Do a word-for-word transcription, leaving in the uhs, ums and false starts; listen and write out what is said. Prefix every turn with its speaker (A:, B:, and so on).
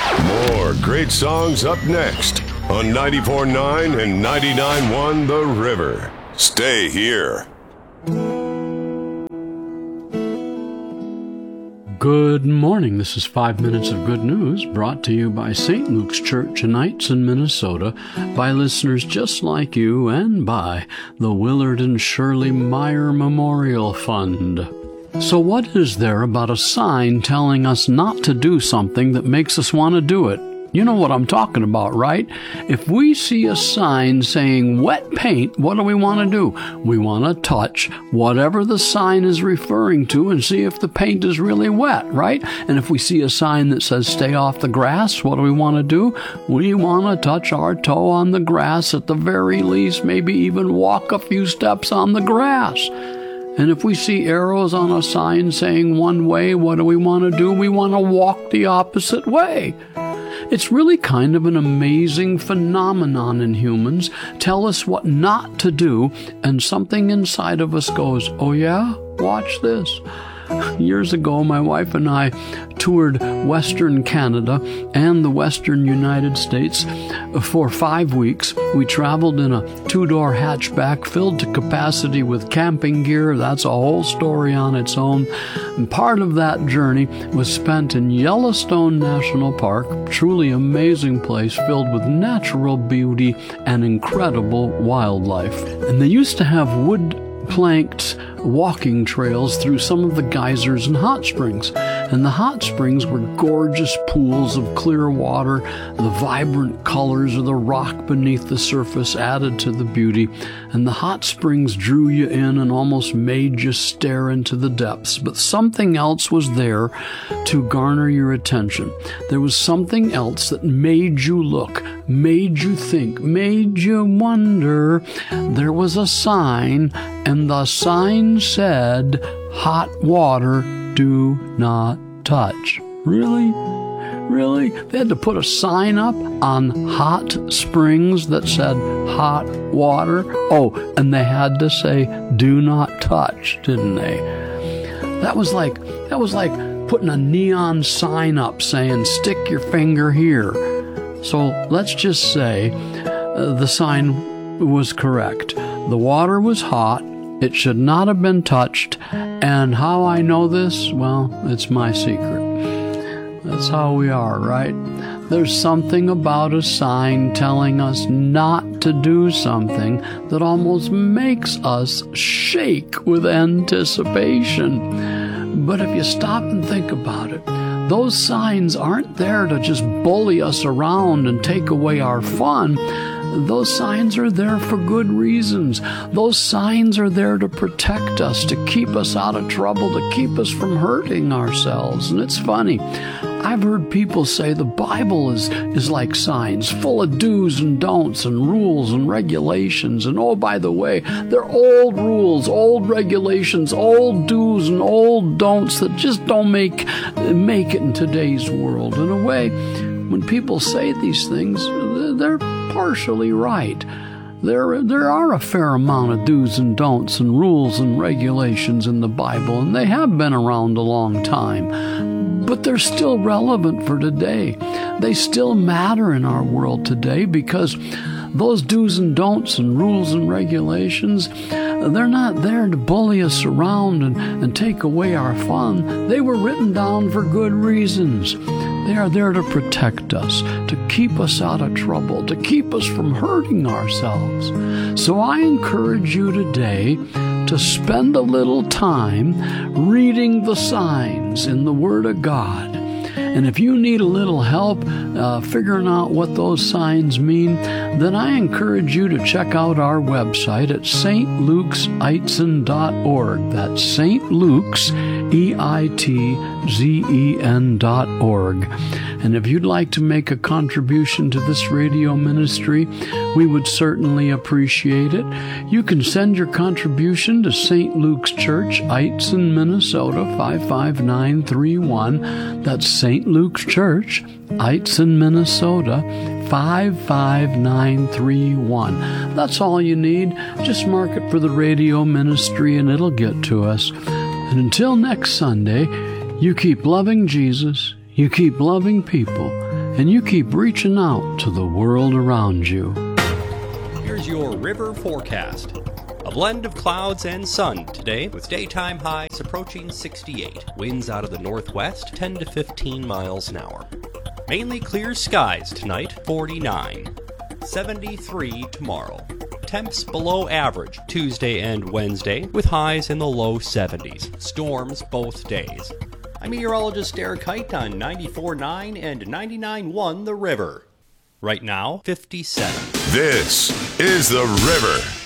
A: More great songs up next on ninety-four point nine and ninety-nine point one The River. Stay here.
B: Good morning. This is Five Minutes of Good News, brought to you by Saint Luke's Church in Eitzen, Minnesota, by listeners just like you and by the Willard and Shirley Meyer Memorial Fund. So what is there about a sign telling us not to do something that makes us want to do it? You know what I'm talking about, right? If we see a sign saying wet paint, what do we want to do? We want to touch whatever the sign is referring to and see if the paint is really wet, right? And if we see a sign that says stay off the grass, what do we want to do? We want to touch our toe on the grass at the very least, maybe even walk a few steps on the grass. And if we see arrows on a sign saying one way, what do we want to do? We want to walk the opposite way. It's really kind of an amazing phenomenon in humans. Tell us what not to do, and something inside of us goes, oh yeah? Watch this. Years ago, my wife and I toured Western Canada and the Western United States for five weeks. We traveled in a two-door hatchback filled to capacity with camping gear. That's a whole story on its own. And part of that journey was spent in Yellowstone National Park, a truly amazing place filled with natural beauty and incredible wildlife. And they used to have wood planked walking trails through some of the geysers and hot springs. And the hot springs were gorgeous pools of clear water. The vibrant colors of the rock beneath the surface added to the beauty. And the hot springs drew you in and almost made you stare into the depths. But something else was there to garner your attention. There was something else that made you look, made you think, made you wonder. There was a sign, and the sign said, hot water, do not touch. Really? Really? They had to put a sign up on hot springs that said hot water? Oh, and they had to say, do not touch, didn't they? That was like, that was like putting a neon sign up saying, stick your finger here. So let's just say uh, the sign was correct. The water was hot. It should not have been touched. And how I know this? Well, it's my secret. That's how we are, right? There's something about a sign telling us not to do something that almost makes us shake with anticipation. But if you stop and think about it, those signs aren't there to just bully us around and take away our fun. Those signs are there for good reasons. Those signs are there to protect us, to keep us out of trouble, to keep us from hurting ourselves. And it's funny. I've heard people say the Bible is, is like signs, full of do's and don'ts and rules and regulations. And oh, by the way, they're old rules, old regulations, old do's and old don'ts that just don't make, make it in today's world. In a way, when people say these things, they're partially right. There, there are a fair amount of do's and don'ts and rules and regulations in the Bible, and they have been around a long time. But they're still relevant for today. They still matter in our world today because those do's and don'ts and rules and regulations, they're not there to bully us around and, and take away our fun. They were written down for good reasons. They are there to protect us, to keep us out of trouble, to keep us from hurting ourselves. So I encourage you today to spend a little time reading the signs in the Word of God. And if you need a little help uh, figuring out what those signs mean, then I encourage you to check out our website at s t lukes eitzen dot org. That's Saint Luke's, E I T Z E N dot org. And if you'd like to make a contribution to this radio ministry, we would certainly appreciate it. You can send your contribution to Saint Luke's Church, Eitzen, Minnesota, five five nine three one. That's Saint Luke's Church, Eitzen, Minnesota, five five nine three one. That's all you need. Just mark it for the radio ministry and it'll get to us. And until next Sunday, you keep loving Jesus, you keep loving people, and you keep reaching out to the world around you.
C: Here's your river forecast. A blend of clouds and sun today, with daytime highs approaching sixty-eight. Winds out of the northwest, ten to fifteen miles an hour. Mainly clear skies tonight, forty-nine. seventy-three tomorrow. Temps below average Tuesday and Wednesday, with highs in the low seventies. Storms both days. I'm meteorologist Derek Height on ninety-four point nine and ninety-nine point one The River. Right now, fifty-seven.
A: This is The River.